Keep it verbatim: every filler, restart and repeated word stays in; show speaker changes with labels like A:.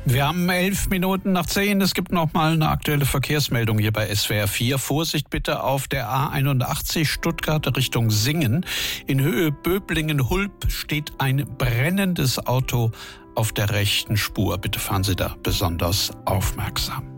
A: Wir haben elf Minuten nach zehn. Es gibt noch mal eine aktuelle Verkehrsmeldung hier bei S W R vier. Vorsicht bitte auf der A einundachtzig Stuttgart Richtung Singen. In Höhe Böblingen-Hulb steht ein brennendes Auto auf der rechten Spur. Bitte fahren Sie da besonders aufmerksam.